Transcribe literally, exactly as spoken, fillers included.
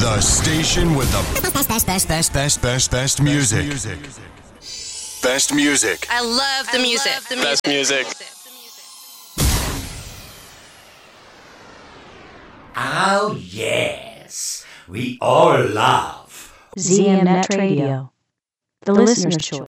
The station with the best, best, best, best, best, best, best music. Best music. I love the I music. love the Best music. Oh, yes. We all love Z M Net Radio, the listener's choice.